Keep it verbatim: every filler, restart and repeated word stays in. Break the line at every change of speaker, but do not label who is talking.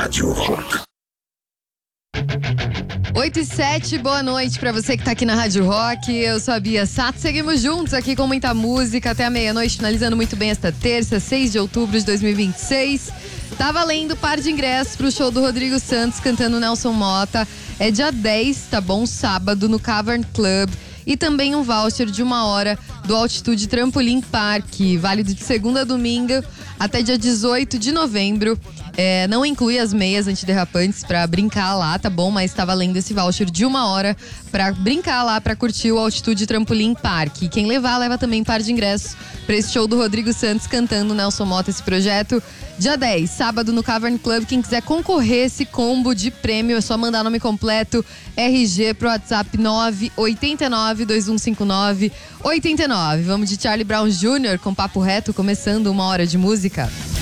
Rádio Rock.
oito e sete, boa noite pra você que tá aqui na Rádio Rock. Eu sou a Bia Sato, seguimos juntos aqui com muita música até a meia-noite, finalizando muito bem esta terça, seis de outubro de dois mil e vinte e seis. Tá valendo par de ingressos pro show do Rodrigo Santos cantando Nelson Motta. É dia dez, tá bom? Sábado, no Cavern Club. E também um voucher de uma hora do Altitude Trampolim Park, válido de segunda a domingo até dia dezoito de novembro. É, não inclui as meias antiderrapantes pra brincar lá, tá bom? Mas tá valendo esse voucher de uma hora pra brincar lá, pra curtir o Altitude Trampolim Park. E quem levar, leva também um par de ingressos pra esse show do Rodrigo Santos cantando Nelson Motta, esse projeto. Dia dez, sábado no Cavern Club. Quem quiser concorrer esse combo de prêmio, é só mandar nome completo, R G pro WhatsApp nove oito nove, dois um cinco nove, oito nove. Vamos de Charlie Brown Júnior com Papo Reto, começando uma hora de música.